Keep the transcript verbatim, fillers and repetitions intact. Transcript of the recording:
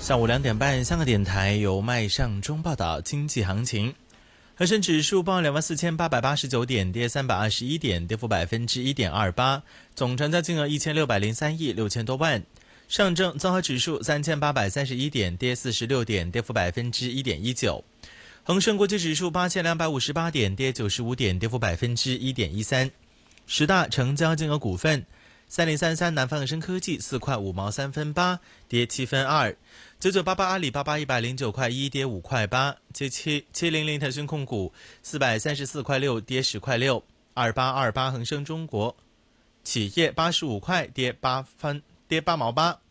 下午两点半，香港电台由麦尚中报道经济行情。恒生指数报两万四千八百八十九点，跌三百二十一点，跌幅百分之一点二八，总成交金额一千六百零三亿六千多万。上证综合指数三千八百三十一点，跌四十六点，跌幅百分之一点一九。恒生国际指数八千两百五十八点，跌九十五点，跌幅百分之一点一三。十大成交金额股份。三零三三南方恒生科技四块五毛三分八，跌七分二。九九八八阿里巴巴一百零九块一，跌五块八。七七七零零腾讯控股四百三十四块六，跌十块六。二八二八恒生中国企业八十五块，跌八分，跌八毛八。